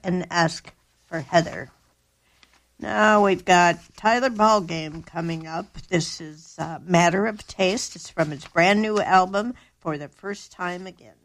and ask for Heather. Now we've got Tyler Ballgame coming up. This is Matter of Taste. It's from his brand new album, For the First Time Again.